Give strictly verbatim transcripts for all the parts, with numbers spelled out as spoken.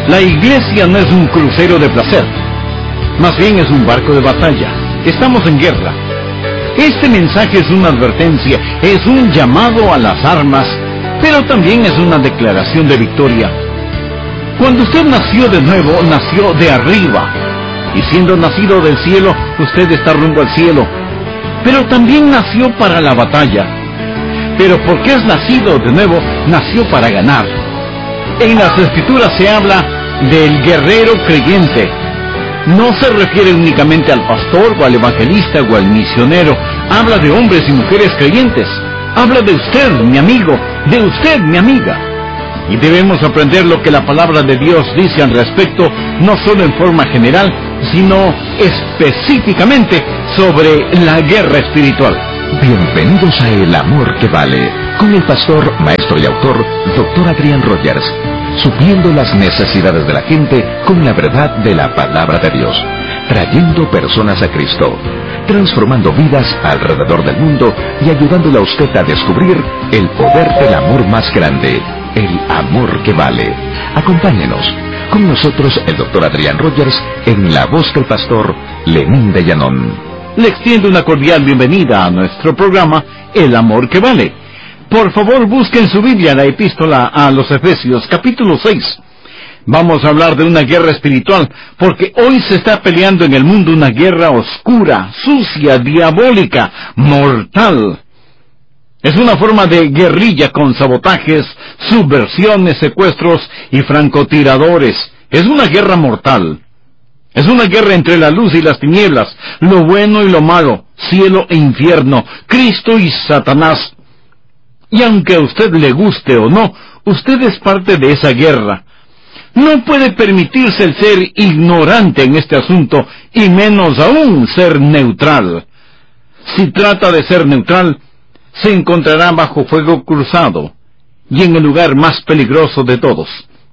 La iglesia no es un crucero de placer, más bien es un barco de batalla. Estamos en guerra. Este mensaje es una advertencia, es un llamado a las armas, pero también es una declaración de victoria. Cuando usted nació de nuevo, nació de arriba, y siendo nacido del cielo, usted está rumbo al cielo. Pero también nació para la batalla. Pero porque es nacido de nuevo, nació para ganar. En las Escrituras se habla del guerrero creyente. No se refiere únicamente al pastor o al evangelista o al misionero. Habla de hombres y mujeres creyentes. Habla de usted, mi amigo, de usted, mi amiga. Y debemos aprender lo que la palabra de Dios dice al respecto, no solo en forma general, sino específicamente sobre la guerra espiritual. Bienvenidos a El Amor que Vale, con el pastor, maestro y autor, doctor Adrián Rogers, supliendo las necesidades de la gente con la verdad de la palabra de Dios, trayendo personas a Cristo, transformando vidas alrededor del mundo y ayudándole a usted a descubrir el poder del amor más grande, el amor que vale. Acompáñenos. Con nosotros el doctor Adrián Rogers en la voz del pastor Lenín de Llanón. Le extiendo una cordial bienvenida a nuestro programa El Amor que Vale. Por favor, busquen su Biblia la epístola a los Efesios, capítulo seis. Vamos a hablar de una guerra espiritual, porque hoy se está peleando en el mundo una guerra oscura, sucia, diabólica, mortal. Es una forma de guerrilla con sabotajes, subversiones, secuestros y francotiradores. Es una guerra mortal. Es una guerra entre la luz y las tinieblas, lo bueno y lo malo, cielo e infierno, Cristo y Satanás. Y aunque a usted le guste o no, usted es parte de esa guerra. No puede permitirse el ser ignorante en este asunto, y menos aún ser neutral. Si trata de ser neutral, se encontrará bajo fuego cruzado, y en el lugar más peligroso de todos.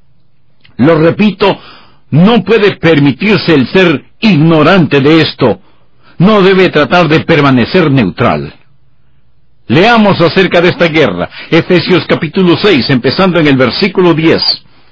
Lo repito, no puede permitirse el ser ignorante de esto. No debe tratar de permanecer neutral. Leamos acerca de esta guerra, Efesios capítulo seis, empezando en el versículo diez.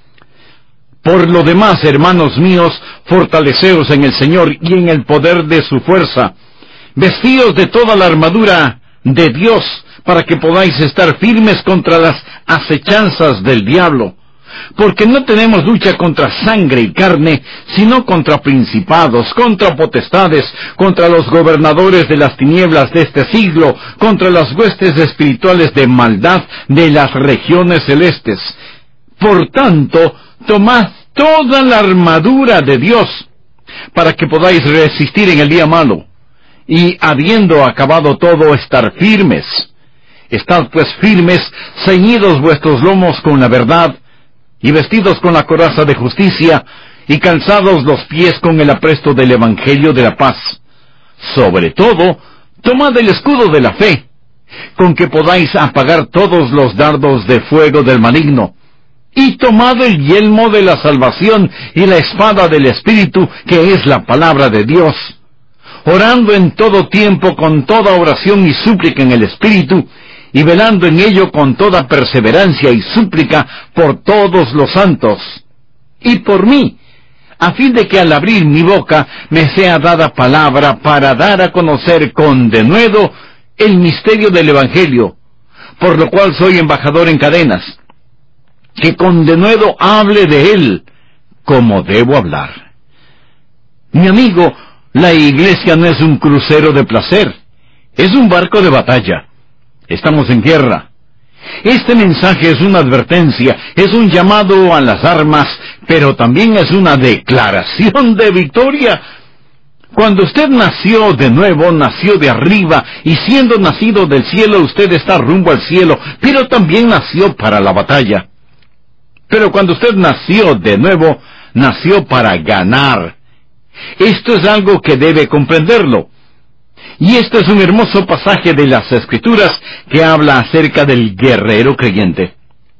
Por lo demás, hermanos míos, fortaleceos en el Señor y en el poder de su fuerza. Vestíos de toda la armadura de Dios, para que podáis estar firmes contra las acechanzas del diablo. Porque no tenemos lucha contra sangre y carne, sino contra principados, contra potestades, contra los gobernadores de las tinieblas de este siglo, contra las huestes espirituales de maldad de las regiones celestes. Por tanto, tomad toda la armadura de Dios, para que podáis resistir en el día malo, y habiendo acabado todo, estar firmes. Estad pues firmes, ceñidos vuestros lomos con la verdad, y vestidos con la coraza de justicia, y calzados los pies con el apresto del Evangelio de la paz. Sobre todo, tomad el escudo de la fe, con que podáis apagar todos los dardos de fuego del maligno, y tomad el yelmo de la salvación y la espada del Espíritu, que es la palabra de Dios, orando en todo tiempo con toda oración y súplica en el Espíritu, y velando en ello con toda perseverancia y súplica por todos los santos, y por mí, a fin de que al abrir mi boca me sea dada palabra para dar a conocer con denuedo el misterio del Evangelio, por lo cual soy embajador en cadenas, que con denuedo hable de él como debo hablar. Mi amigo, la iglesia no es un crucero de placer, es un barco de batalla. Estamos en guerra. Este mensaje es una advertencia, es un llamado a las armas, pero también es una declaración de victoria. Cuando usted nació de nuevo, nació de arriba, y siendo nacido del cielo, usted está rumbo al cielo, pero también nació para la batalla. Pero cuando usted nació de nuevo, nació para ganar. Esto es algo que debe comprenderlo. Y este es un hermoso pasaje de las Escrituras que habla acerca del guerrero creyente.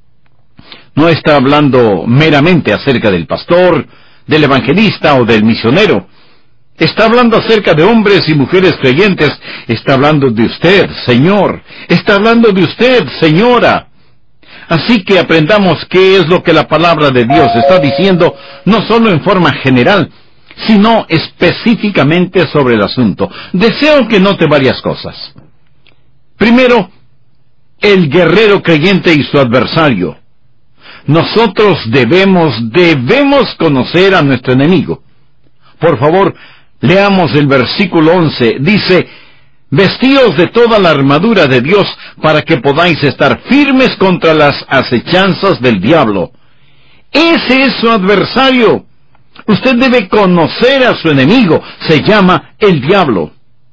No está hablando meramente acerca del pastor, del evangelista o del misionero. Está hablando acerca de hombres y mujeres creyentes. Está hablando de usted, Señor. Está hablando de usted, señora. Así que aprendamos qué es lo que la palabra de Dios está diciendo, no solo en forma general, sino específicamente sobre el asunto. Deseo que note varias cosas. Primero, el guerrero creyente y su adversario. Nosotros debemos, debemos conocer a nuestro enemigo. Por favor, leamos el versículo once. Dice: vestíos de toda la armadura de Dios para que podáis estar firmes contra las acechanzas del diablo. Ese es su adversario. Usted debe conocer a su enemigo. Se llama el diablo.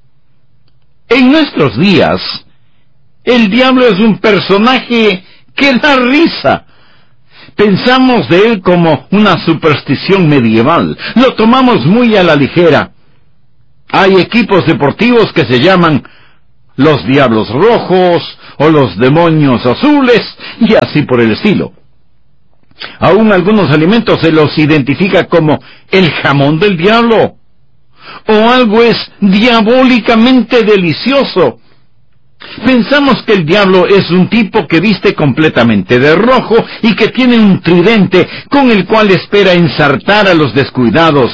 En nuestros días, el diablo es un personaje que da risa. Pensamos de él como una superstición medieval. Lo tomamos muy a la ligera. Hay equipos deportivos que se llaman los Diablos Rojos o los Demonios Azules y así por el estilo. Aún algunos alimentos se los identifica como el jamón del diablo, o algo es diabólicamente delicioso. Pensamos que el diablo es un tipo que viste completamente de rojo y que tiene un tridente con el cual espera ensartar a los descuidados.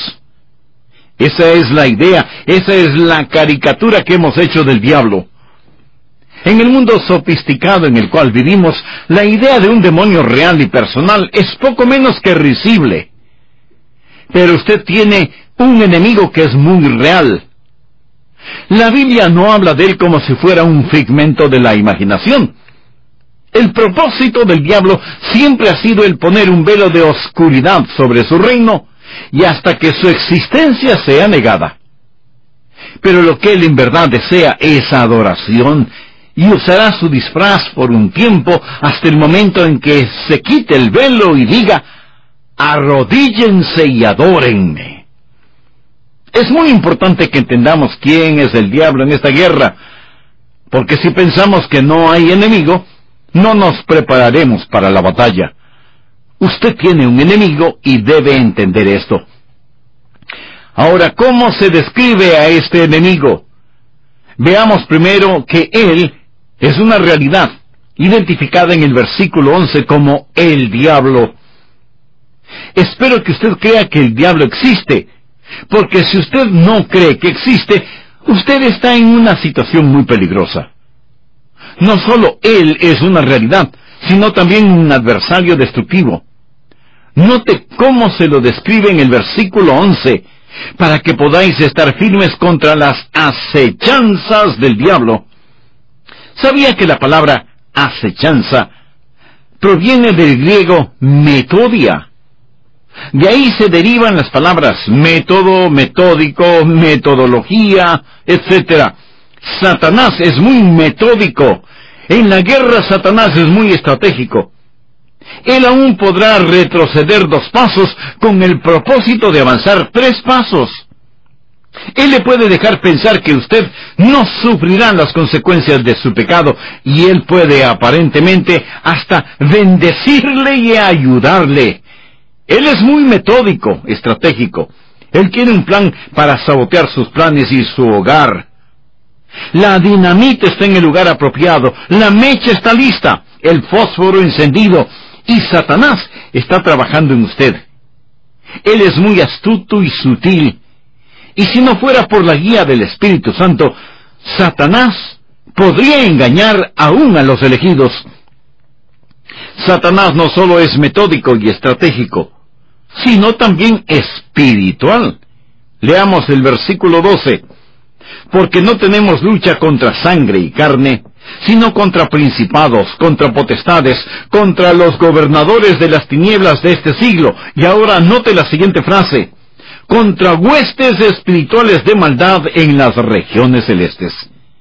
Esa es la idea, esa es la caricatura que hemos hecho del diablo. En el mundo sofisticado en el cual vivimos, la idea de un demonio real y personal es poco menos que risible. Pero usted tiene un enemigo que es muy real. La Biblia no habla de él como si fuera un figmento de la imaginación. El propósito del diablo siempre ha sido el poner un velo de oscuridad sobre su reino, y hasta que su existencia sea negada. Pero lo que él en verdad desea es adoración, y usará su disfraz por un tiempo hasta el momento en que se quite el velo y diga: arrodíllense y adórenme. Es muy importante que entendamos quién es el diablo en esta guerra, porque si pensamos que no hay enemigo, no nos prepararemos para la batalla. Usted tiene un enemigo y debe entender esto. Ahora, ¿cómo se describe a este enemigo? Veamos primero que él es una realidad, identificada en el versículo once como el diablo. Espero que usted crea que el diablo existe, porque si usted no cree que existe, usted está en una situación muy peligrosa. No solo él es una realidad, sino también un adversario destructivo. Note cómo se lo describe en el versículo once, para que podáis estar firmes contra las acechanzas del diablo. ¿Sabía que la palabra acechanza proviene del griego metodia? De ahí se derivan las palabras método, metódico, metodología, etcétera. Satanás es muy metódico. En la guerra Satanás es muy estratégico. Él aún podrá retroceder dos pasos con el propósito de avanzar tres pasos. Él le puede dejar pensar que usted no sufrirá las consecuencias de su pecado, y él puede aparentemente hasta bendecirle y ayudarle. Él es muy metódico, estratégico. Él tiene un plan para sabotear sus planes y su hogar. La dinamita está en el lugar apropiado, la mecha está lista, el fósforo encendido, y Satanás está trabajando en usted. Él es muy astuto y sutil, y si no fuera por la guía del Espíritu Santo, Satanás podría engañar aún a los elegidos. Satanás no solo es metódico y estratégico, sino también espiritual. Leamos el versículo doce. Porque no tenemos lucha contra sangre y carne, sino contra principados, contra potestades, contra los gobernadores de las tinieblas de este siglo. Y ahora note la siguiente frase: contra huestes espirituales de maldad en las regiones celestes.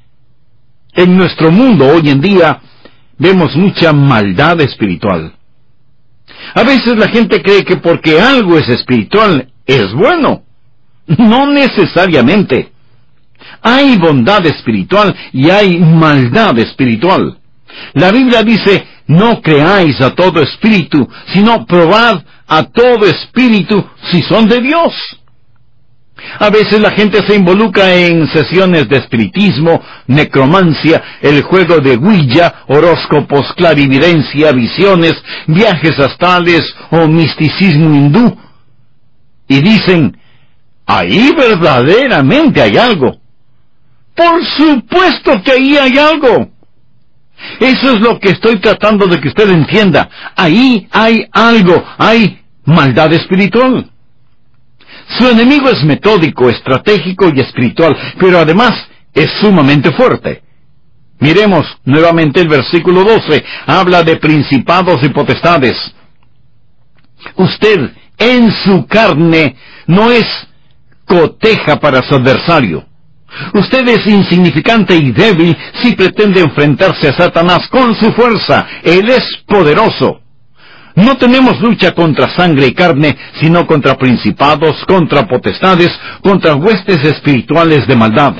En nuestro mundo hoy en día vemos mucha maldad espiritual. A veces la gente cree que porque algo es espiritual es bueno. No necesariamente. Hay bondad espiritual y hay maldad espiritual. La Biblia dice: no creáis a todo espíritu, sino probad a todo espíritu si son de Dios. A veces la gente se involucra en sesiones de espiritismo, necromancia, el juego de Ouija, horóscopos, clarividencia, visiones, viajes astrales o misticismo hindú. Y dicen, ahí verdaderamente hay algo. Por supuesto que ahí hay algo. Eso es lo que estoy tratando de que usted entienda. Ahí hay algo, hay maldad espiritual. Su enemigo es metódico, estratégico y espiritual, pero además es sumamente fuerte. Miremos nuevamente el versículo doce. Habla de principados y potestades. Usted en su carne no es coteja para su adversario. Usted es insignificante y débil si pretende enfrentarse a Satanás con su fuerza. Él es poderoso. No tenemos lucha contra sangre y carne, sino contra principados, contra potestades, contra huestes espirituales de maldad.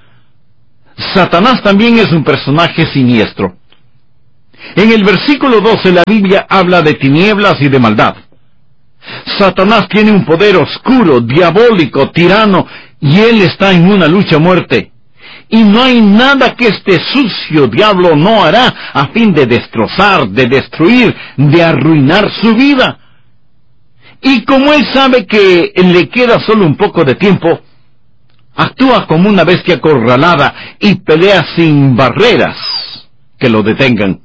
Satanás también es un personaje siniestro. En el versículo doce la Biblia habla de tinieblas y de maldad. Satanás tiene un poder oscuro, diabólico, tirano, y él está en una lucha a muerte. Y no hay nada que este sucio diablo no hará a fin de destrozar, de destruir, de arruinar su vida. Y como él sabe que le queda solo un poco de tiempo, actúa como una bestia acorralada y pelea sin barreras que lo detengan.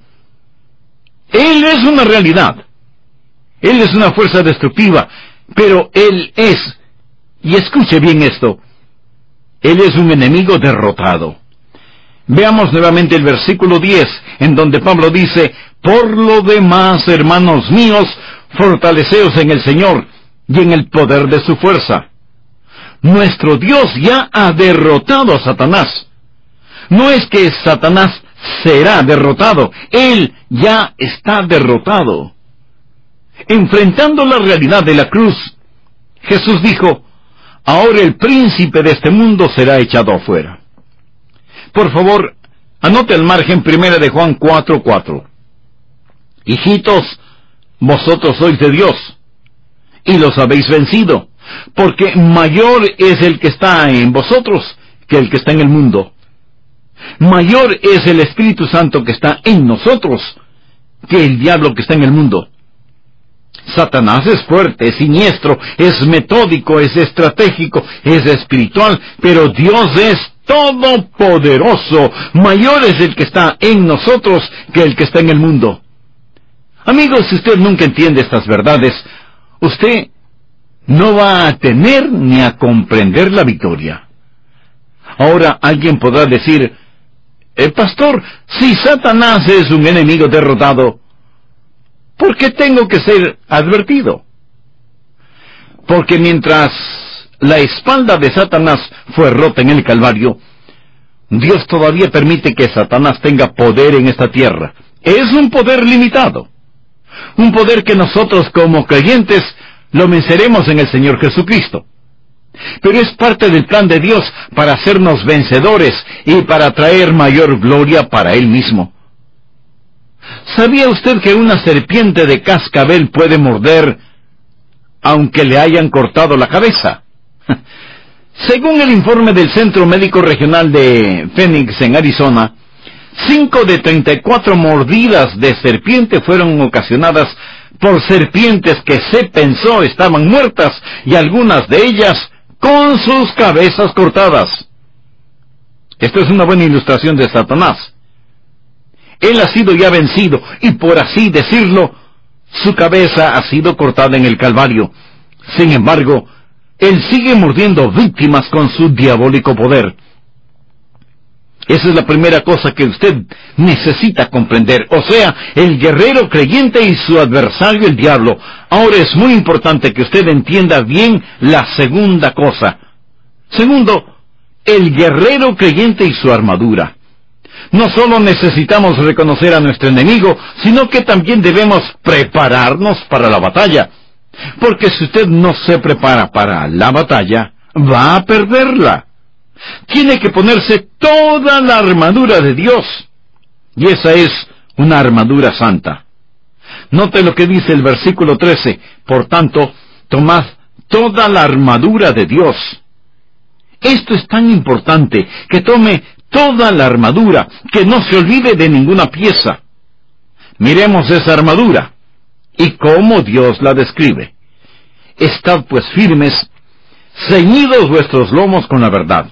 Él es una realidad. Él es una fuerza destructiva, pero él es, y escuche bien esto, él es un enemigo derrotado. Veamos nuevamente el versículo diez, en donde Pablo dice, por lo demás, hermanos míos, fortaleceos en el Señor y en el poder de su fuerza. Nuestro Dios ya ha derrotado a Satanás. No es que Satanás será derrotado, él ya está derrotado. Enfrentando la realidad de la cruz, Jesús dijo, ahora el príncipe de este mundo será echado afuera. Por favor, anote al margen primera de Juan cuatro cuatro. Hijitos, vosotros sois de Dios, y los habéis vencido, porque mayor es el que está en vosotros que el que está en el mundo. Mayor es el Espíritu Santo que está en nosotros que el diablo que está en el mundo. Satanás es fuerte, es siniestro, es metódico, es estratégico, es espiritual, pero Dios es todopoderoso. Mayor es el que está en nosotros que el que está en el mundo. Amigos, si usted nunca entiende estas verdades, usted no va a tener ni a comprender la victoria. Ahora alguien podrá decir, eh, pastor, si Satanás es un enemigo derrotado, ¿por qué tengo que ser advertido? Porque mientras la espalda de Satanás fue rota en el Calvario, Dios todavía permite que Satanás tenga poder en esta tierra. Es un poder limitado. Un poder que nosotros como creyentes lo venceremos en el Señor Jesucristo. Pero es parte del plan de Dios para hacernos vencedores y para traer mayor gloria para Él mismo. ¿Sabía usted que una serpiente de cascabel puede morder aunque le hayan cortado la cabeza? Según el informe del Centro Médico Regional de Phoenix, en Arizona, cinco de treinta y cuatro mordidas de serpiente fueron ocasionadas por serpientes que se pensó estaban muertas, y algunas de ellas con sus cabezas cortadas. Esto es una buena ilustración de Satanás. Él ha sido ya vencido, y por así decirlo, su cabeza ha sido cortada en el Calvario. Sin embargo, él sigue mordiendo víctimas con su diabólico poder. Esa es la primera cosa que usted necesita comprender. O sea, el guerrero creyente y su adversario el diablo. Ahora es muy importante que usted entienda bien la segunda cosa. Segundo, el guerrero creyente y su armadura. No solo necesitamos reconocer a nuestro enemigo, sino que también debemos prepararnos para la batalla. Porque si usted no se prepara para la batalla, va a perderla. Tiene que ponerse toda la armadura de Dios. Y esa es una armadura santa. Note lo que dice el versículo trece. Por tanto, tomad toda la armadura de Dios. Esto es tan importante, que tome toda la armadura, que no se olvide de ninguna pieza. Miremos esa armadura y cómo Dios la describe. Estad pues firmes, ceñidos vuestros lomos con la verdad.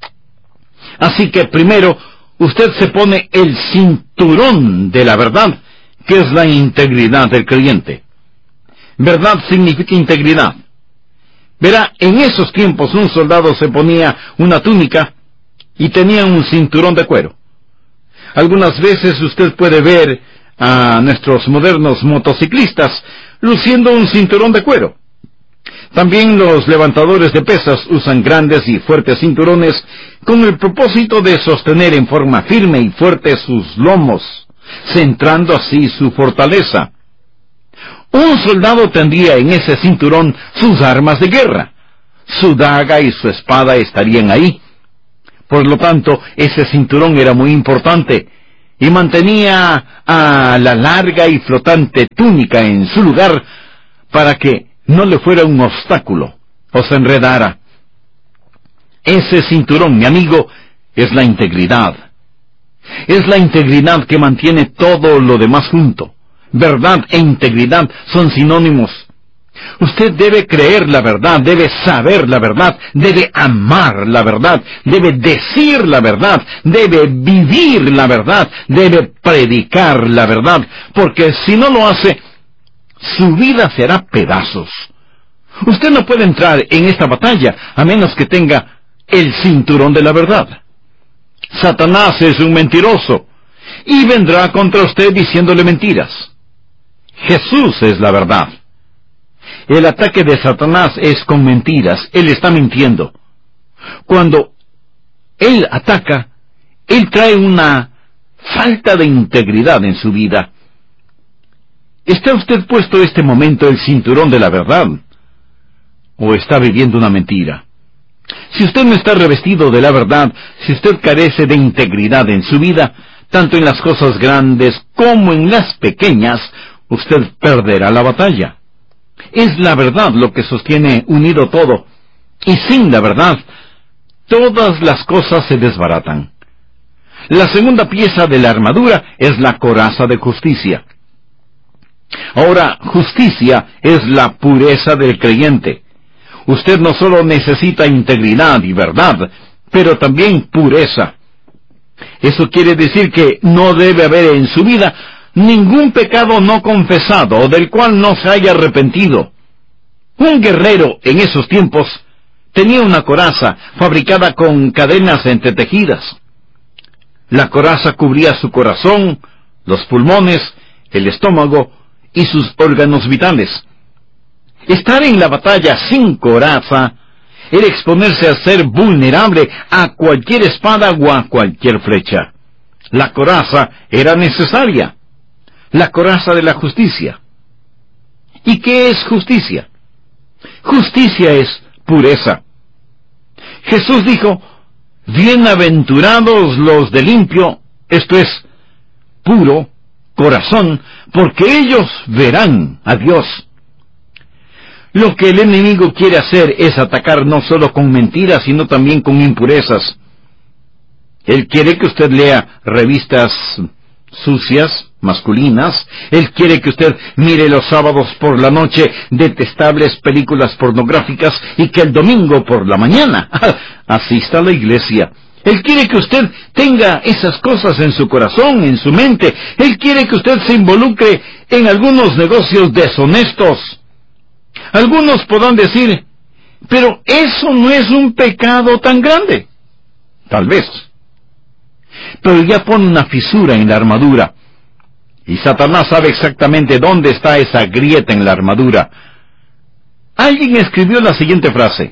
Así que primero, usted se pone el cinturón de la verdad, que es la integridad del creyente. Verdad significa integridad. Verá, en esos tiempos un soldado se ponía una túnica y tenía un cinturón de cuero. Algunas veces usted puede ver a nuestros modernos motociclistas luciendo un cinturón de cuero. También los levantadores de pesas usan grandes y fuertes cinturones con el propósito de sostener en forma firme y fuerte sus lomos, centrando así su fortaleza. Un soldado tendría en ese cinturón sus armas de guerra. Su daga y su espada estarían ahí. Por lo tanto, ese cinturón era muy importante y mantenía a la larga y flotante túnica en su lugar para que no le fuera un obstáculo o se enredara. Ese cinturón, mi amigo, es la integridad. Es la integridad que mantiene todo lo demás junto. Verdad e integridad son sinónimos. Usted debe creer la verdad, debe saber la verdad, debe amar la verdad, debe decir la verdad, debe vivir la verdad, debe predicar la verdad, porque si no lo hace, su vida será pedazos. Usted no puede entrar en esta batalla a menos que tenga el cinturón de la verdad. Satanás es un mentiroso y vendrá contra usted diciéndole mentiras. Jesús es la verdad. El ataque de Satanás es con mentiras. Él está mintiendo. Cuando él ataca, él trae una falta de integridad en su vida. ¿Está usted puesto este momento el cinturón de la verdad? ¿O está viviendo una mentira? Si usted no está revestido de la verdad, si usted carece de integridad en su vida, tanto en las cosas grandes como en las pequeñas, usted perderá la batalla. Es la verdad lo que sostiene unido todo, y sin la verdad, todas las cosas se desbaratan. La segunda pieza de la armadura es la coraza de justicia. Ahora, justicia es la pureza del creyente. Usted no solo necesita integridad y verdad, pero también pureza. Eso quiere decir que no debe haber en su vida ningún pecado no confesado o del cual no se haya arrepentido. Un guerrero en esos tiempos tenía una coraza fabricada con cadenas entretejidas. La coraza cubría su corazón, los pulmones, el estómago y sus órganos vitales. Estar en la batalla sin coraza era exponerse a ser vulnerable a cualquier espada o a cualquier flecha. La coraza era necesaria. La coraza de la justicia. ¿Y qué es justicia? Justicia es pureza. Jesús dijo, bienaventurados los de limpio, esto es, puro, corazón, porque ellos verán a Dios. Lo que el enemigo quiere hacer es atacar no solo con mentiras, sino también con impurezas. Él quiere que usted lea revistas sucias, masculinas. Él quiere que usted mire los sábados por la noche detestables películas pornográficas y que el domingo por la mañana asista a la iglesia. Él quiere que usted tenga esas cosas en su corazón, en su mente. Él quiere que usted se involucre en algunos negocios deshonestos. Algunos podrán decir, pero eso no es un pecado tan grande. Tal vez. Pero ya pone una fisura en la armadura. Y Satanás sabe exactamente dónde está esa grieta en la armadura. Alguien escribió la siguiente frase.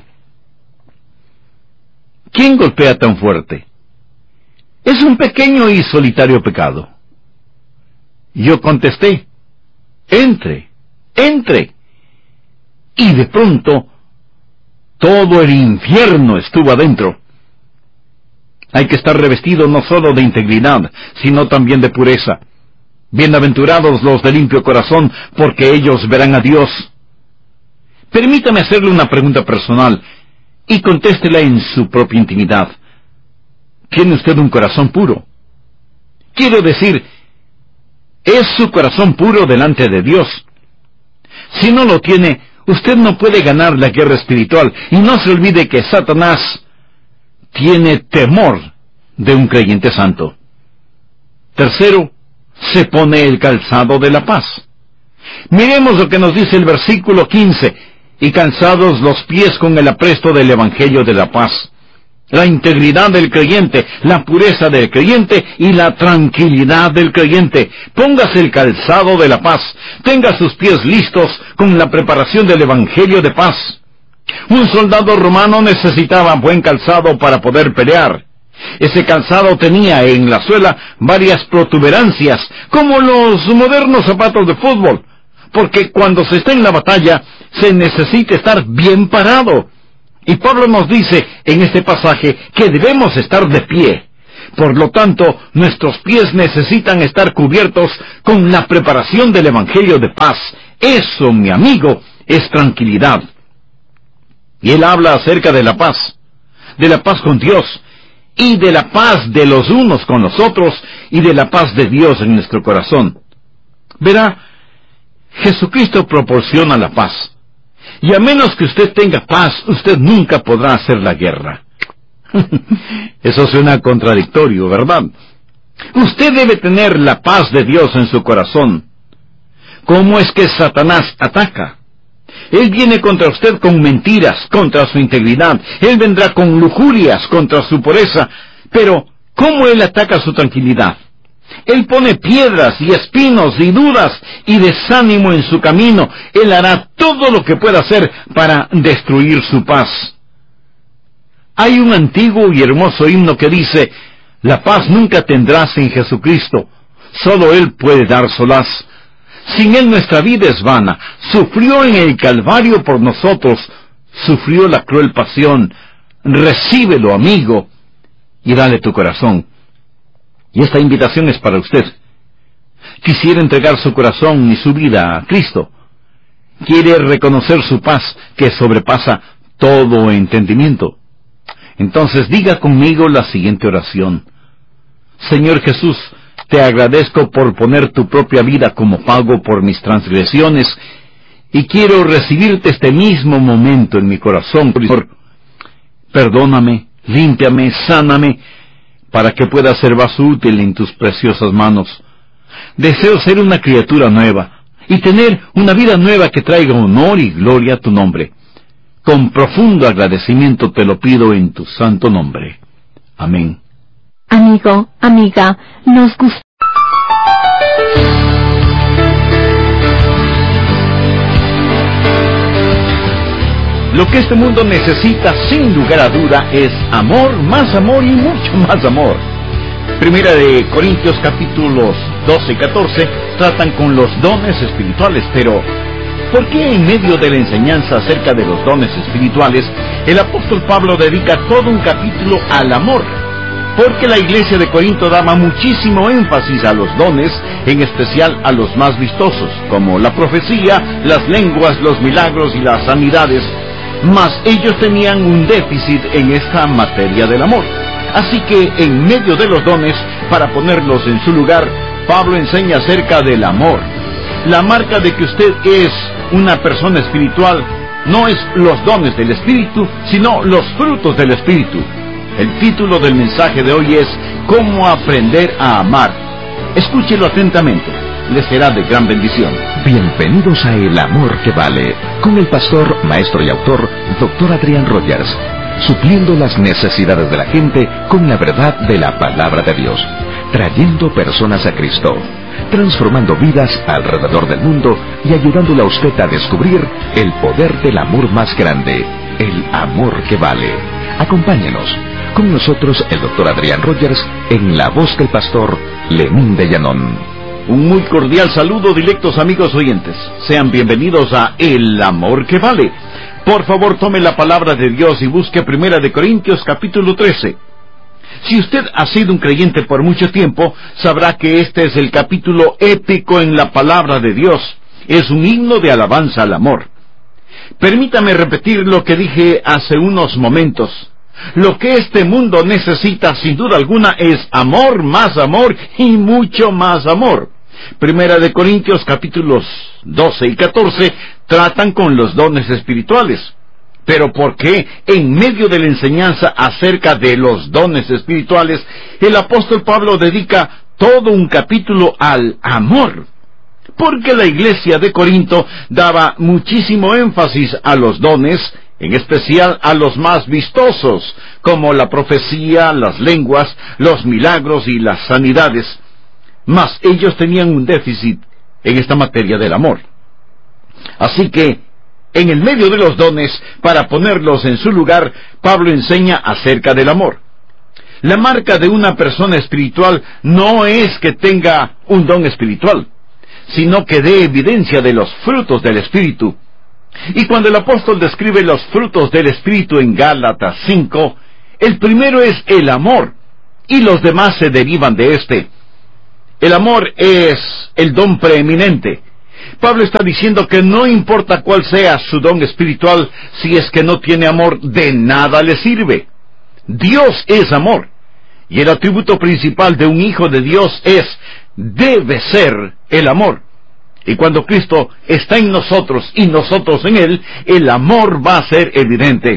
¿Quién golpea tan fuerte? Es un pequeño y solitario pecado. Yo contesté, entre, entre. Y de pronto, todo el infierno estuvo adentro. Hay que estar revestido no solo de integridad, sino también de pureza. Bienaventurados los de limpio corazón, porque ellos verán a Dios. Permítame hacerle una pregunta personal. y contéstela en su propia intimidad. ¿Tiene usted un corazón puro? Quiero decir, ¿es su corazón puro delante de Dios? Si no lo tiene, usted no puede ganar la guerra espiritual, y no se olvide que Satanás tiene temor de un creyente santo. Tercero, se pone el calzado de la paz. Miremos lo que nos dice el versículo quince, y calzados los pies con el apresto del Evangelio de la paz. La integridad del creyente, la pureza del creyente y la tranquilidad del creyente. Póngase el calzado de la paz. Tenga sus pies listos con la preparación del Evangelio de paz. Un soldado romano necesitaba buen calzado para poder pelear. Ese calzado tenía en la suela varias protuberancias, como los modernos zapatos de fútbol, porque cuando se está en la batalla se necesita estar bien parado. Y Pablo nos dice en este pasaje que debemos estar de pie. Por lo tanto, nuestros pies necesitan estar cubiertos con la preparación del Evangelio de paz. Eso, mi amigo, es tranquilidad. Y él habla acerca de la paz, de la paz con Dios, y de la paz de los unos con los otros, y de la paz de Dios en nuestro corazón. Verá, Jesucristo proporciona la paz. Y a menos que usted tenga paz, usted nunca podrá hacer la guerra. Eso suena contradictorio, ¿verdad? Usted debe tener la paz de Dios en su corazón. ¿Cómo es que Satanás ataca? Él viene contra usted con mentiras, contra su integridad. Él vendrá con lujurias contra su pureza. Pero, ¿cómo él ataca su tranquilidad? Él pone piedras y espinos y dudas y desánimo en su camino. Él hará todo lo que pueda hacer para destruir su paz. Hay un antiguo y hermoso himno que dice: la paz nunca tendrás en Jesucristo, solo Él puede dar solaz. Sin Él nuestra vida es vana. Sufrió en el Calvario por nosotros, sufrió la cruel pasión. Recíbelo, amigo, y dale tu corazón. Y esta invitación es para usted. Quisiera entregar su corazón y su vida a Cristo. Quiere reconocer su paz que sobrepasa todo entendimiento. Entonces diga conmigo la siguiente oración. Señor Jesús, te agradezco por poner tu propia vida como pago por mis transgresiones, y quiero recibirte este mismo momento en mi corazón. Perdóname, límpiame, sáname, para que pueda ser vaso útil en tus preciosas manos. Deseo ser una criatura nueva, y tener una vida nueva que traiga honor y gloria a tu nombre. Con profundo agradecimiento te lo pido en tu santo nombre. Amén. Amigo, amiga, nos gusta. Lo que este mundo necesita, sin lugar a duda, es amor, más amor y mucho más amor. Primera de Corintios capítulos doce y catorce tratan con los dones espirituales, pero ¿por qué en medio de la enseñanza acerca de los dones espirituales, el apóstol Pablo dedica todo un capítulo al amor? Porque la iglesia de Corinto daba muchísimo énfasis a los dones, en especial a los más vistosos, como la profecía, las lenguas, los milagros y las sanidades, mas ellos tenían un déficit en esta materia del amor. Así que en medio de los dones, para ponerlos en su lugar, Pablo enseña acerca del amor. La marca de que usted es una persona espiritual no es los dones del Espíritu, sino los frutos del Espíritu. El título del mensaje de hoy es ¿Cómo aprender a amar? Escúchelo atentamente, le será de gran bendición. Bienvenidos a El Amor que Vale, con el pastor, maestro y autor, doctor Adrián Rogers, supliendo las necesidades de la gente con la verdad de la palabra de Dios, trayendo personas a Cristo, transformando vidas alrededor del mundo y ayudándole a usted a descubrir el poder del amor más grande, el amor que vale. Acompáñenos. Con nosotros el doctor Adrián Rogers en la voz del pastor Lemín de Llanón. Un muy cordial saludo, directos amigos oyentes. Sean bienvenidos a El Amor que Vale. Por favor, tome la palabra de Dios y busque Primera de Corintios capítulo trece. Si usted ha sido un creyente por mucho tiempo, sabrá que este es el capítulo épico en la palabra de Dios. Es un himno de alabanza al amor. Permítame repetir lo que dije hace unos momentos. Lo que este mundo necesita, sin duda alguna, es amor, más amor y mucho más amor. Primera de Corintios capítulos doce y catorce tratan con los dones espirituales. Pero ¿por qué en medio de la enseñanza acerca de los dones espirituales el apóstol Pablo dedica todo un capítulo al amor? Porque la iglesia de Corinto daba muchísimo énfasis a los dones, en especial a los más vistosos, como la profecía, las lenguas, los milagros y las sanidades. Mas ellos tenían un déficit en esta materia del amor. Así que, en el medio de los dones, para ponerlos en su lugar, Pablo enseña acerca del amor. La marca de una persona espiritual no es que tenga un don espiritual, sino que dé evidencia de los frutos del Espíritu. Y cuando el apóstol describe los frutos del Espíritu en Gálatas cinco, el primero es el amor, y los demás se derivan de este. El amor es el don preeminente. Pablo está diciendo que no importa cuál sea su don espiritual, si es que no tiene amor, de nada le sirve. Dios es amor, y el atributo principal de un hijo de Dios es, debe ser, el amor. Y cuando Cristo está en nosotros y nosotros en Él, el amor va a ser evidente.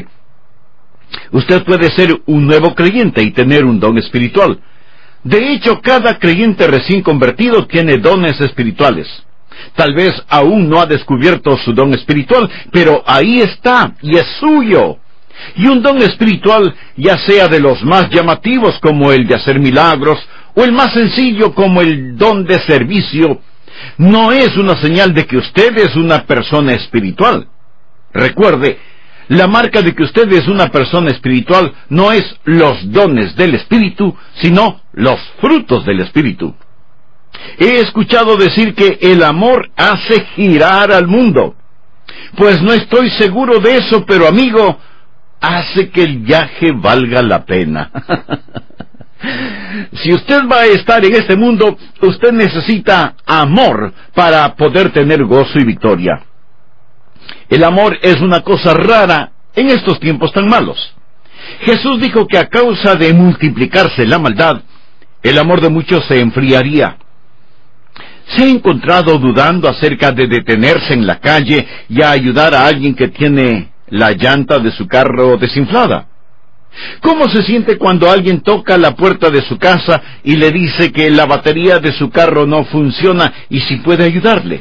Usted puede ser un nuevo creyente y tener un don espiritual. De hecho, cada creyente recién convertido tiene dones espirituales. Tal vez aún no ha descubierto su don espiritual, pero ahí está, y es suyo. Y un don espiritual, ya sea de los más llamativos como el de hacer milagros, o el más sencillo como el don de servicio, no es una señal de que usted es una persona espiritual. Recuerde, la marca de que usted es una persona espiritual no es los dones del Espíritu, sino los frutos del Espíritu. He escuchado decir que el amor hace girar al mundo. Pues no estoy seguro de eso, pero amigo, hace que el viaje valga la pena. Si usted va a estar en este mundo, usted necesita amor para poder tener gozo y victoria. El amor es una cosa rara en estos tiempos tan malos. Jesús dijo que a causa de multiplicarse la maldad, el amor de muchos se enfriaría. ¿Se ha encontrado dudando acerca de detenerse en la calle y a ayudar a alguien que tiene la llanta de su carro desinflada? ¿Cómo se siente cuando alguien toca la puerta de su casa y le dice que la batería de su carro no funciona y si puede ayudarle?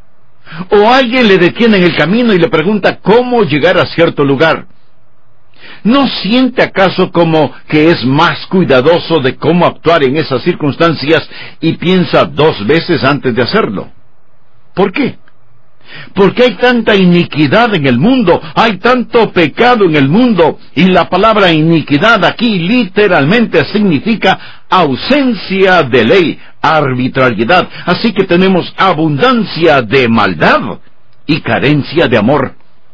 O alguien le detiene en el camino y le pregunta cómo llegar a cierto lugar. ¿No siente acaso como que es más cuidadoso de cómo actuar en esas circunstancias y piensa dos veces antes de hacerlo? ¿Por qué? Porque hay tanta iniquidad en el mundo, hay tanto pecado en el mundo, y la palabra iniquidad aquí literalmente significa ausencia de ley, arbitrariedad. Así que tenemos abundancia de maldad y carencia de amor.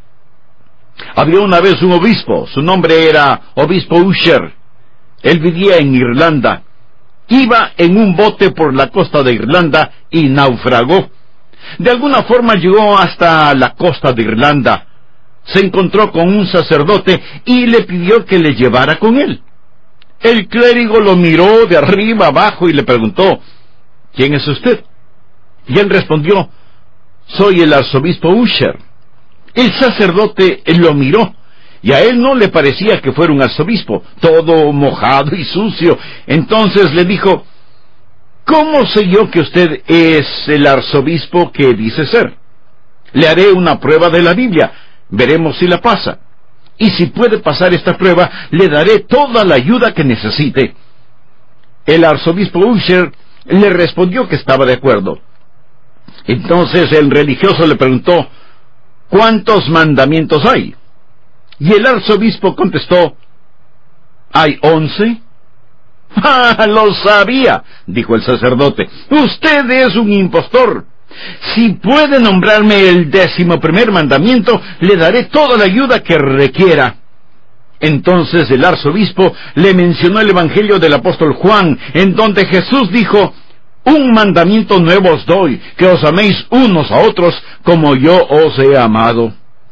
Había una vez un obispo, su nombre era Obispo Usher. Él vivía en Irlanda. Iba en un bote por la costa de Irlanda y naufragó. De alguna forma llegó hasta la costa de Irlanda. Se encontró con un sacerdote y le pidió que le llevara con él. El clérigo lo miró de arriba abajo y le preguntó, ¿quién es usted? Y él respondió, soy el arzobispo Usher. El sacerdote lo miró, y a él no le parecía que fuera un arzobispo, todo mojado y sucio. Entonces le dijo, ¿cómo sé yo que usted es el arzobispo que dice ser? Le haré una prueba de la Biblia, veremos si la pasa. Y si puede pasar esta prueba, le daré toda la ayuda que necesite. El arzobispo Usher le respondió que estaba de acuerdo. Entonces el religioso le preguntó, ¿cuántos mandamientos hay? Y el arzobispo contestó, ¿hay once? ¡Ah, lo sabía!, dijo el sacerdote. Usted es un impostor. Si puede nombrarme el décimo primer mandamiento, le daré toda la ayuda que requiera. Entonces el arzobispo le mencionó el evangelio del apóstol Juan, en donde Jesús dijo, un mandamiento nuevo os doy, que os améis unos a otros como yo os he amado.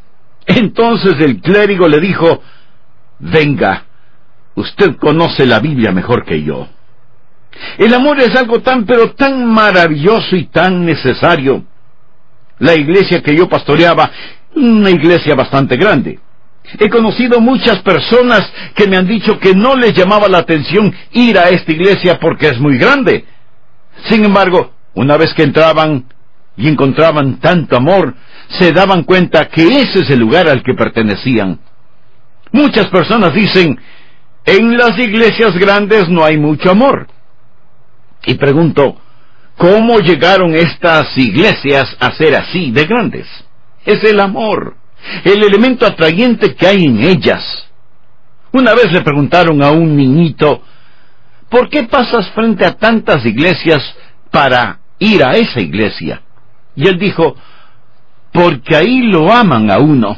Entonces el clérigo le dijo: venga, usted conoce la Biblia mejor que yo. El amor es algo tan pero tan maravilloso y tan necesario. La iglesia que yo pastoreaba, una iglesia bastante grande. He conocido muchas personas que me han dicho que no les llamaba la atención ir a esta iglesia porque es muy grande. Sin embargo, una vez que entraban y encontraban tanto amor, se daban cuenta que ese es el lugar al que pertenecían. Muchas personas dicen: en las iglesias grandes no hay mucho amor. Y pregunto, ¿cómo llegaron estas iglesias a ser así de grandes? Es el amor, el elemento atrayente que hay en ellas. Una vez le preguntaron a un niñito: ¿por qué pasas frente a tantas iglesias para ir a esa iglesia? Y él dijo: porque ahí lo aman a uno.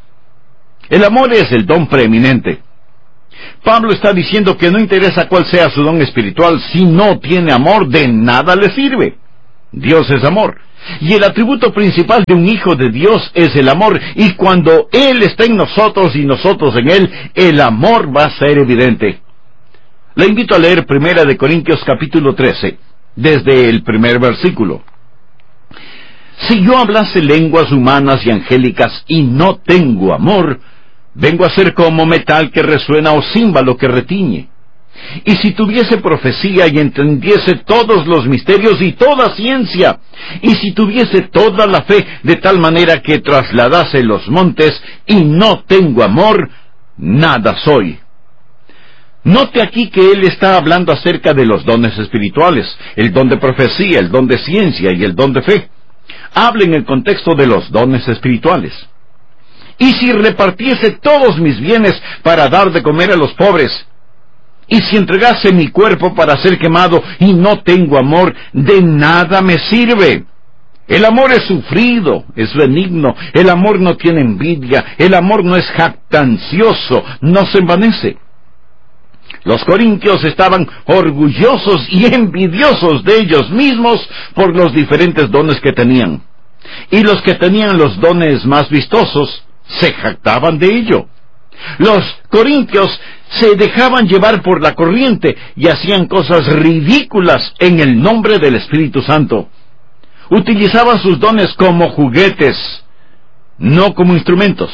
El amor es el don preeminente. Pablo está diciendo que no interesa cuál sea su don espiritual, si no tiene amor, de nada le sirve. Dios es amor, y el atributo principal de un hijo de Dios es el amor, y cuando Él está en nosotros y nosotros en Él, el amor va a ser evidente. Le invito a leer Primera de Corintios capítulo trece, desde el primer versículo. Si yo hablase lenguas humanas y angélicas y no tengo amor, vengo a ser como metal que resuena o címbalo que retiñe. Y si tuviese profecía y entendiese todos los misterios y toda ciencia, y si tuviese toda la fe de tal manera que trasladase los montes, y no tengo amor, nada soy. Note aquí que él está hablando acerca de los dones espirituales, el don de profecía, el don de ciencia y el don de fe. Habla en el contexto de los dones espirituales. Y si repartiese todos mis bienes para dar de comer a los pobres, y si entregase mi cuerpo para ser quemado y no tengo amor, de nada me sirve. El amor es sufrido, es benigno, el amor no tiene envidia, el amor no es jactancioso, no se envanece. Los corintios estaban orgullosos y envidiosos de ellos mismos por los diferentes dones que tenían. Y los que tenían los dones más vistosos se jactaban de ello. Los corintios se dejaban llevar por la corriente y hacían cosas ridículas en el nombre del Espíritu Santo. Utilizaban sus dones como juguetes, no como instrumentos.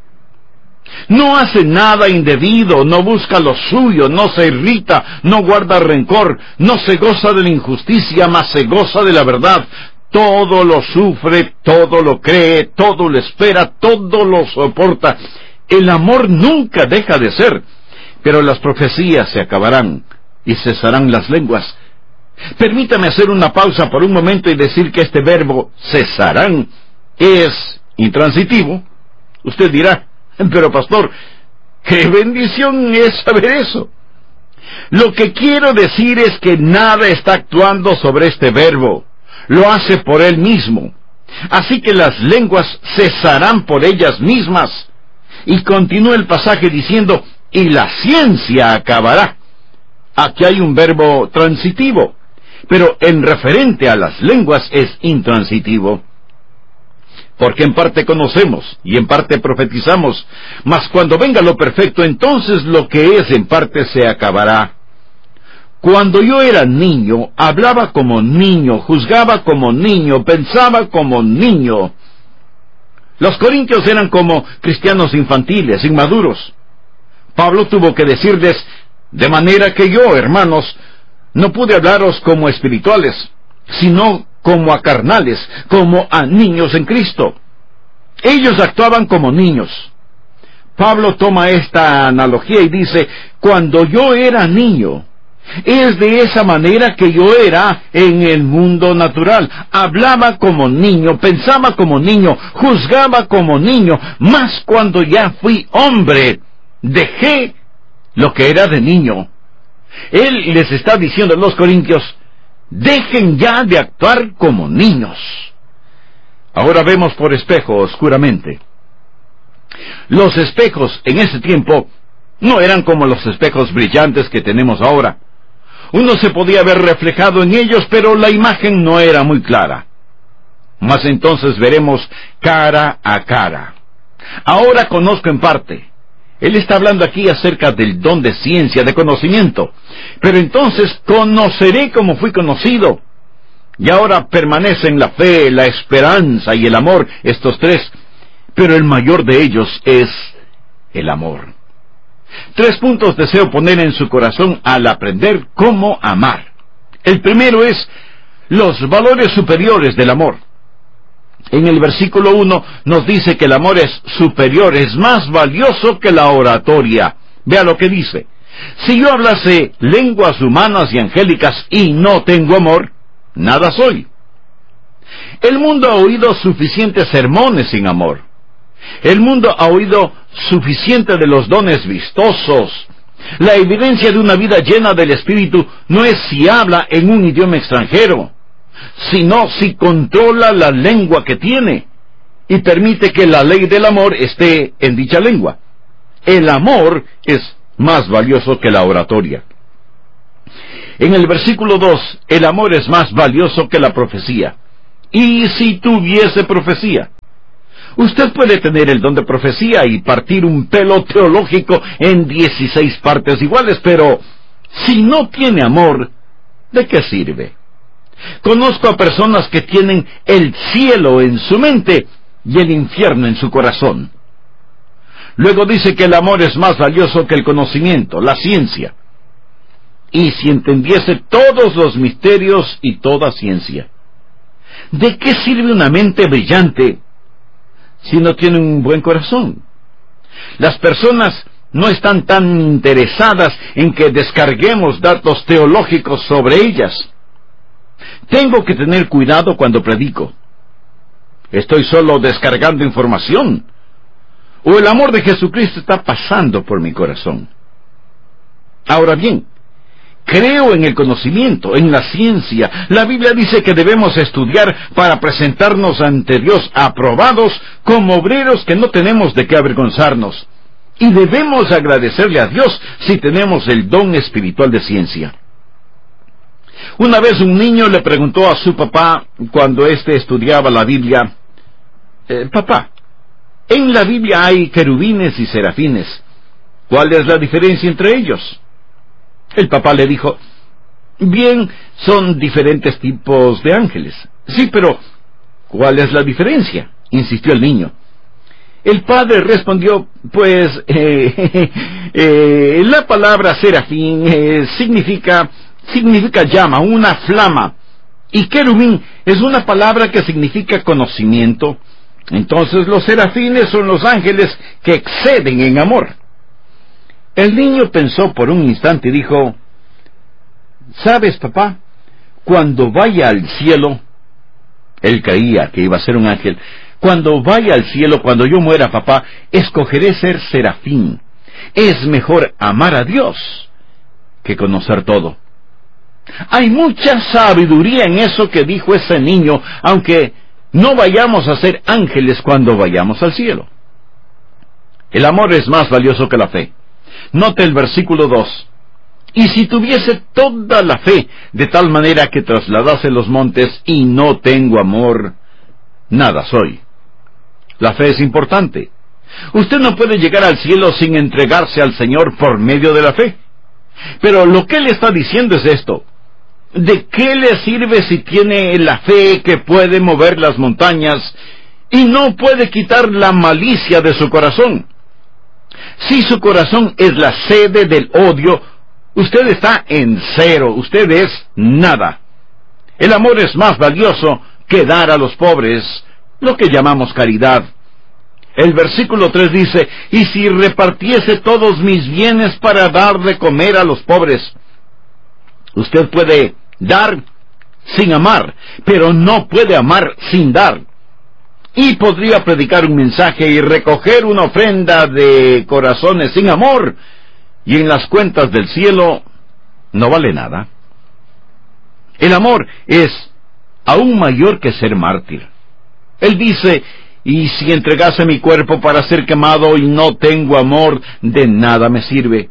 No hace nada indebido, no busca lo suyo, no se irrita, no guarda rencor, no se goza de la injusticia, mas se goza de la verdad. Todo lo sufre, todo lo cree, todo lo espera, todo lo soporta. El amor nunca deja de ser, pero las profecías se acabarán y cesarán las lenguas. Permítame hacer una pausa por un momento y decir que este verbo cesarán es intransitivo. Usted dirá: pero pastor, qué bendición es saber eso. Lo que quiero decir es que nada está actuando sobre este verbo, lo hace por él mismo. Así que las lenguas cesarán por ellas mismas. Y continúa el pasaje diciendo: y la ciencia acabará. Aquí hay un verbo transitivo, pero en referente a las lenguas es intransitivo. Porque en parte conocemos y en parte profetizamos, mas cuando venga lo perfecto, entonces lo que es en parte se acabará. Cuando yo era niño, hablaba como niño, juzgaba como niño, pensaba como niño. Los corintios eran como cristianos infantiles, inmaduros. Pablo tuvo que decirles: de manera que yo, hermanos, no pude hablaros como espirituales, sino como a carnales, como a niños en Cristo. Ellos actuaban como niños. Pablo toma esta analogía y dice: cuando yo era niño, es de esa manera que yo era en el mundo natural. Hablaba como niño, pensaba como niño, juzgaba como niño, mas cuando ya fui hombre, dejé lo que era de niño. Él les está diciendo a los corintios: dejen ya de actuar como niños. Ahora vemos por espejo oscuramente. Los espejos en ese tiempo no eran como los espejos brillantes que tenemos ahora. Uno se podía ver reflejado en ellos, pero la imagen no era muy clara. Mas entonces veremos cara a cara. Ahora conozco en parte. Él está hablando aquí acerca del don de ciencia, de conocimiento. Pero entonces conoceré como fui conocido. Y ahora permanecen la fe, la esperanza y el amor, estos tres. Pero el mayor de ellos es el amor. Tres puntos deseo poner en su corazón al aprender cómo amar. El primero es los valores superiores del amor. En el versículo uno nos dice que el amor es superior, es más valioso que la oratoria. Vea lo que dice. Si yo hablase lenguas humanas y angélicas y no tengo amor, nada soy. El mundo ha oído suficientes sermones sin amor. El mundo ha oído suficiente de los dones vistosos. La evidencia de una vida llena del Espíritu no es si habla en un idioma extranjero, sino si controla la lengua que tiene y permite que la ley del amor esté en dicha lengua. El amor es más valioso que la oratoria. En el versículo dos, el amor es más valioso que la profecía. Y si tuviese profecía. Usted puede tener el don de profecía y partir un pelo teológico en dieciséis partes iguales, pero si no tiene amor, ¿de qué sirve? Conozco a personas que tienen el cielo en su mente y el infierno en su corazón. Luego dice que el amor es más valioso que el conocimiento, la ciencia. Y si entendiese todos los misterios y toda ciencia. ¿De qué sirve una mente brillante si no tiene un buen corazón? Las personas no están tan interesadas en que descarguemos datos teológicos sobre ellas. Tengo que tener cuidado cuando predico. ¿Estoy solo descargando información? ¿O el amor de Jesucristo está pasando por mi corazón? Ahora bien, creo en el conocimiento, en la ciencia. La Biblia dice que debemos estudiar para presentarnos ante Dios aprobados como obreros que no tenemos de qué avergonzarnos. Y debemos agradecerle a Dios si tenemos el don espiritual de ciencia. Una vez un niño le preguntó a su papá, cuando éste estudiaba la Biblia, eh, papá, en la Biblia hay querubines y serafines. ¿Cuál es la diferencia entre ellos? El papá le dijo, bien, son diferentes tipos de ángeles. Sí, pero ¿cuál es la diferencia?, insistió el niño. El padre respondió, pues, eh, eh, la palabra serafín eh, significa, significa llama, una flama. Y querubín es una palabra que significa conocimiento. Entonces los serafines son los ángeles que exceden en amor. El niño pensó por un instante y dijo, ¿sabes, papá? Cuando vaya al cielo, él creía que iba a ser un ángel, cuando vaya al cielo, cuando yo muera, papá, escogeré ser serafín. Es mejor amar a Dios que conocer todo. Hay mucha sabiduría en eso que dijo ese niño, aunque no vayamos a ser ángeles cuando vayamos al cielo. El amor es más valioso que la fe. Note el versículo dos. Y si tuviese toda la fe, de tal manera que trasladase los montes, y no tengo amor, nada soy. La fe es importante. Usted no puede llegar al cielo sin entregarse al Señor por medio de la fe. Pero lo que Él está diciendo es esto. ¿De qué le sirve si tiene la fe que puede mover las montañas y no puede quitar la malicia de su corazón? Si su corazón es la sede del odio, usted está en cero, usted es nada. El amor es más valioso que dar a los pobres, lo que llamamos caridad. El versículo tres dice, y si repartiese todos mis bienes para dar de comer a los pobres. Usted puede dar sin amar, pero no puede amar sin dar. Y podría predicar un mensaje y recoger una ofrenda de corazones sin amor, y en las cuentas del cielo no vale nada. El amor es aún mayor que ser mártir. Él dice, y si entregase mi cuerpo para ser quemado y no tengo amor, de nada me sirve.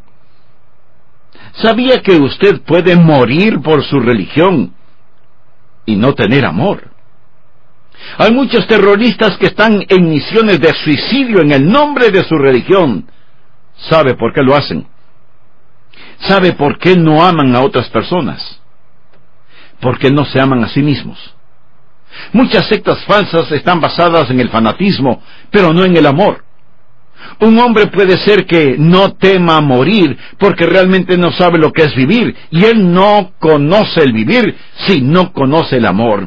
¿Sabía que usted puede morir por su religión y no tener amor? Hay muchos terroristas que están en misiones de suicidio en el nombre de su religión. ¿Sabe por qué lo hacen? ¿Sabe por qué no aman a otras personas? Porque no se aman a sí mismos. Muchas sectas falsas están basadas en el fanatismo, pero no en el amor. Un hombre puede ser que no tema morir porque realmente no sabe lo que es vivir, y él no conoce el vivir si no conoce el amor.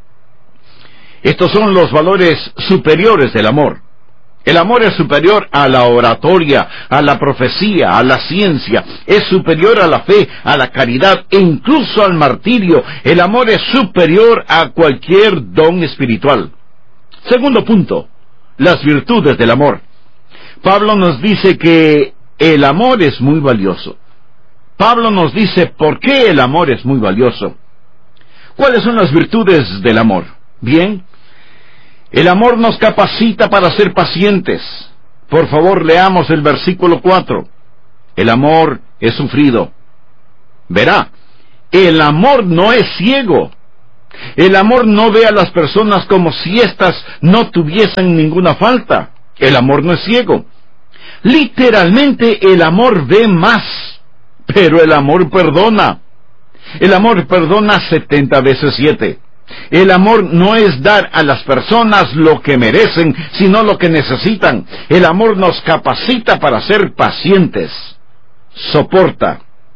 Estos son los valores superiores del amor. El amor es superior a la oratoria, a la profecía, a la ciencia, es superior a la fe, a la caridad e incluso al martirio. El amor es superior a cualquier don espiritual. Segundo punto, las virtudes del amor. Pablo nos dice que el amor es muy valioso. Pablo nos dice por qué el amor es muy valioso. ¿Cuáles son las virtudes del amor? Bien, el amor nos capacita para ser pacientes. Por favor, leamos el versículo cuatro. El amor es sufrido. Verá, el amor no es ciego. El amor no ve a las personas como si éstas no tuviesen ninguna falta. El amor no es ciego. Literalmente, el amor ve más, pero el amor perdona. El amor perdona setenta veces siete. El amor no es dar a las personas lo que merecen, sino lo que necesitan. El amor nos capacita para ser pacientes. Soporta.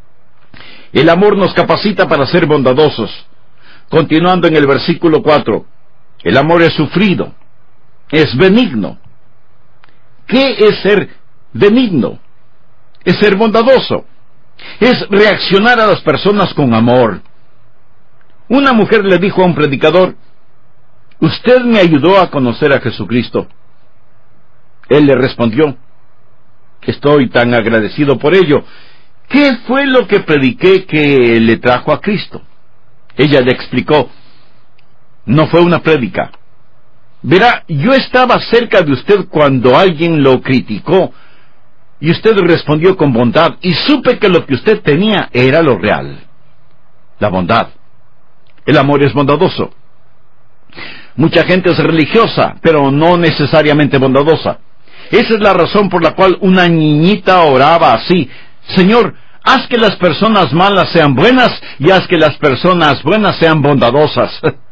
El amor nos capacita para ser bondadosos. Continuando en el versículo cuatro. El amor es sufrido. Es benigno. ¿Qué es ser benigno? Es ser bondadoso. Es reaccionar a las personas con amor. Una mujer le dijo a un predicador: usted me ayudó a conocer a Jesucristo. Él le respondió: estoy tan agradecido por ello. ¿Qué fue lo que prediqué que le trajo a Cristo? Ella le explicó: no fue una prédica. Verá, yo estaba cerca de usted cuando alguien lo criticó, y usted respondió con bondad, y supe que lo que usted tenía era lo real, la bondad. El amor es bondadoso. Mucha gente es religiosa, pero no necesariamente bondadosa. Esa es la razón por la cual una niñita oraba así: Señor, haz que las personas malas sean buenas y haz que las personas buenas sean bondadosas.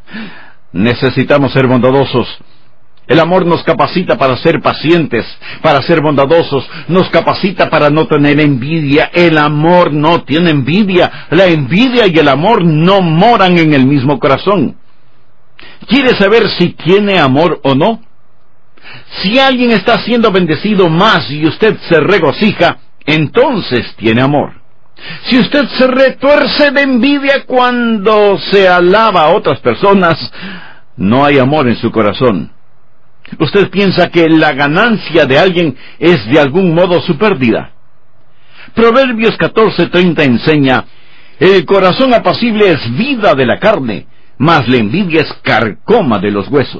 Necesitamos ser bondadosos. El amor nos capacita para ser pacientes, para ser bondadosos, nos capacita para no tener envidia. El amor no tiene envidia. La envidia y el amor no moran en el mismo corazón. ¿Quiere saber si tiene amor o no? Si alguien está siendo bendecido más y usted se regocija, entonces tiene amor. Si usted se retuerce de envidia cuando se alaba a otras personas, no hay amor en su corazón. Usted piensa que la ganancia de alguien es de algún modo su pérdida. Proverbios catorce treinta enseña: el corazón apacible es vida de la carne, mas la envidia es carcoma de los huesos.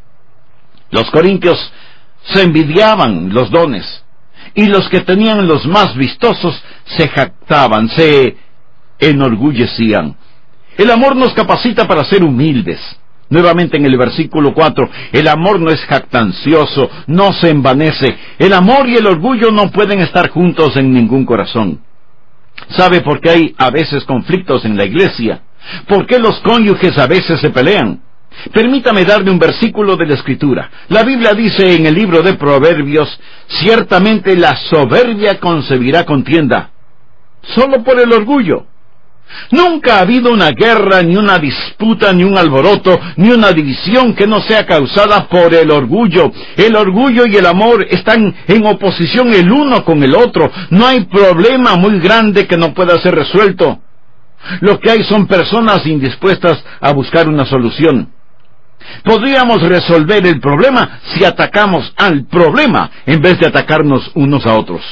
Los corintios se envidiaban los dones, y los que tenían los más vistosos se jactaban, se enorgullecían. El amor nos capacita para ser humildes. Nuevamente en el versículo cuatro, el amor no es jactancioso, no se envanece. El amor y el orgullo no pueden estar juntos en ningún corazón. ¿Sabe por qué hay a veces conflictos en la iglesia? ¿Por qué los cónyuges a veces se pelean? Permítame darle un versículo de la Escritura. La Biblia dice en el libro de Proverbios: ciertamente la soberbia concebirá contienda, solo por el orgullo. Nunca ha habido una guerra, ni una disputa, ni un alboroto, ni una división que no sea causada por el orgullo. El orgullo y el amor están en oposición el uno con el otro. No hay problema muy grande que no pueda ser resuelto. Lo que hay son personas indispuestas a buscar una solución. Podríamos resolver el problema si atacamos al problema en vez de atacarnos unos a otros.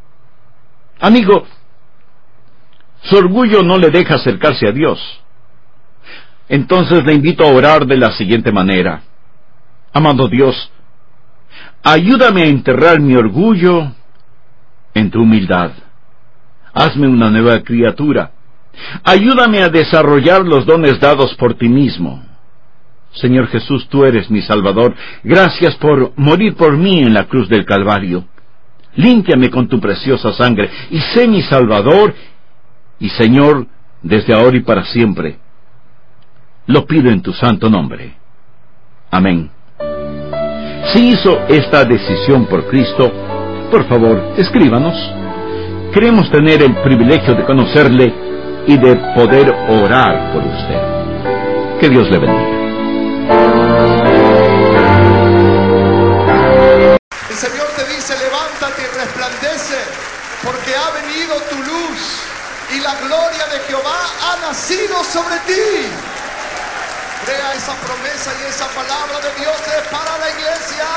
Amigo, su orgullo no le deja acercarse a Dios. Entonces le invito a orar de la siguiente manera: amado Dios, ayúdame a enterrar mi orgullo en tu humildad. Hazme una nueva criatura. Ayúdame a desarrollar los dones dados por ti mismo. Señor Jesús, tú eres mi Salvador. Gracias por morir por mí en la cruz del Calvario. Límpiame con tu preciosa sangre y sé mi Salvador y Señor desde ahora y para siempre. Lo pido en tu santo nombre. Amén. Si hizo esta decisión por Cristo, por favor, escríbanos. Queremos tener el privilegio de conocerle y de poder orar por usted. Que Dios le bendiga. El Señor te dice: levántate y resplandece, porque ha venido tu luz y la gloria de Jehová ha nacido sobre ti. Crea esa promesa y esa palabra de Dios es para la iglesia.